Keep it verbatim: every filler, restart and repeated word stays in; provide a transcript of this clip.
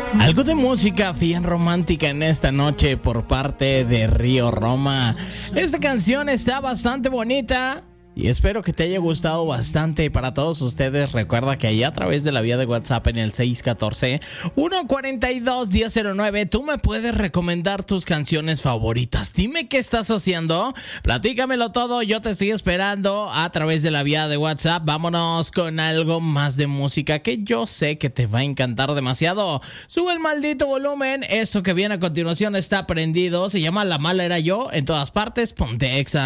Algo de música bien romántica en esta noche por parte de Río Roma. Esta canción está bastante bonita y espero que te haya gustado bastante. Para todos ustedes, recuerda que ahí a través de la vía de WhatsApp en el seis uno cuatro, uno cuatro dos, uno cero cero nueve tú me puedes recomendar tus canciones favoritas. Dime qué estás haciendo, platícamelo todo, yo te estoy esperando a través de la vía de WhatsApp. Vámonos con algo más de música que yo sé que te va a encantar demasiado. Sube el maldito volumen, eso que viene a continuación está prendido, se llama La Mala Era Yo. En todas partes, ponte Exa.